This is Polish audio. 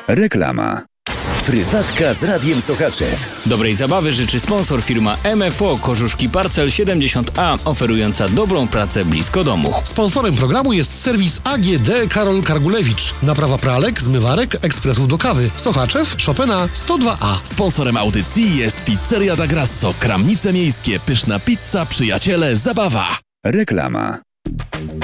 Reklama. Prywatka z Radiem Sochaczew. Dobrej zabawy życzy sponsor firma MFO Kożuszki Parcel 70A, oferująca dobrą pracę blisko domu. Sponsorem programu jest serwis AGD Karol Kargulewicz. Naprawa pralek, zmywarek, ekspresów do kawy. Sochaczew, Chopina 102A. Sponsorem audycji jest Pizzeria da Grasso. Kramnice miejskie, pyszna pizza, przyjaciele, zabawa. Reklama.